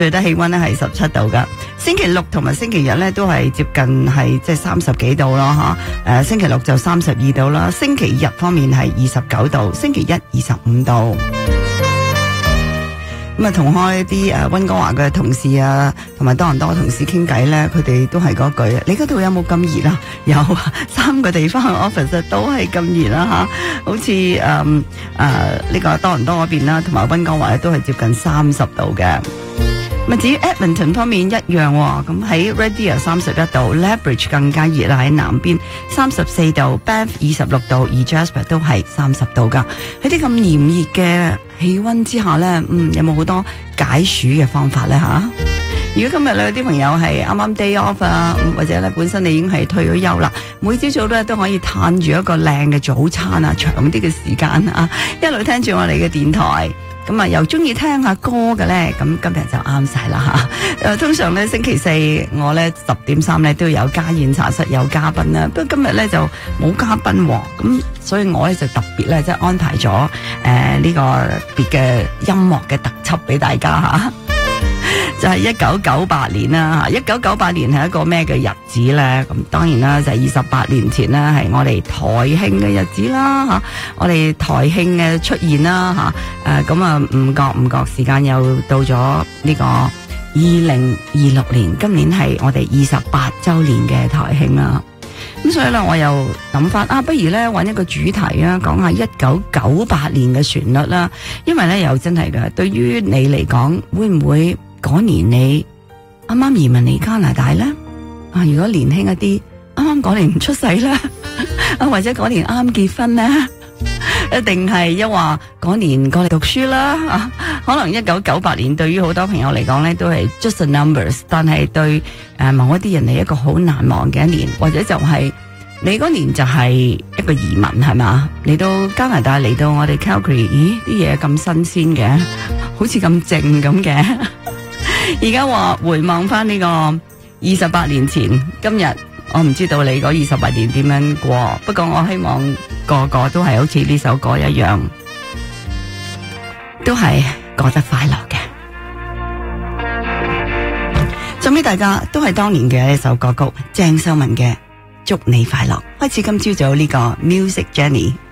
最低氣溫咧係17度噶。星期六同埋星期日咧都係接近係即係30幾度咯吓。星期六就32度啦，星期日方面係29度，星期一25度。咁啊，同開啲溫哥華嘅同事啊，同埋多倫多同事傾偈咧，佢哋都係嗰句：你嗰度有冇咁熱啊？有啊，3個地方嘅 office 都係咁熱啦吓。好似呢個多倫多嗰邊啦，同埋溫哥華咧都係接近30度嘅。咁至於 Edmonton 方面一樣喎，咁喺 Red Deer 31度 ，Lethbridge 更加熱啦，喺南邊34度 ，Banff 26度，而 Jasper 都係30度噶。喺啲咁炎熱嘅氣溫之下咧，有冇好多解暑嘅方法咧吓？如果今日咧有啲朋友係啱啱 day off 啊，或者咧本身你已經係退咗休啦，每朝早咧都可以嘆住一個靚嘅早餐啊，長啲嘅時間啊，一路聽住我哋嘅電台。咁啊，又中意聽下歌嘅咧，咁今日就啱晒啦吓。通常咧星期四我咧10點3咧都有家宴茶室有嘉賓啦，不過今日咧就冇嘉賓喎，咁所以我咧就特別咧即係安排咗呢個別嘅音樂嘅特輯俾大家吓。就係1998年啦，1998年係一個咩嘅日子咧？咁當然啦，就係28年前啦，係我哋台慶嘅日子啦吓，我哋台慶嘅出現啦吓，咁啊唔覺時間又到咗呢個2026年，今年係我哋28周年嘅台慶啦。咁所以咧，我又諗翻不如咧揾一個主題啊，講下1998年嘅旋律啦，因為咧又真係嘅，對於你嚟講，會唔會？嗰年你啱啱移民嚟加拿大咧，如果年輕一啲，啱啱嗰年出世咧，或者嗰年啱結婚咧，一定係一話嗰年過嚟讀書啦。可能1998年對於好多朋友嚟講咧，都係 just a numbers， 但係對某一啲人係一個好難忘嘅一年，或者就係你嗰年就係一個移民係嘛？嚟到加拿大，嚟到我哋 Calgary， 咦啲嘢咁新鮮嘅，好似咁靜咁嘅。而家話回望翻呢個28年前，今日我唔知道你嗰28年點樣過，不過我希望個個都係好似呢首歌一樣，都係過得快樂嘅。送俾大家都係當年嘅一首歌曲，鄭秀文嘅《祝你快樂》。開始今朝早呢個 Music Jenny。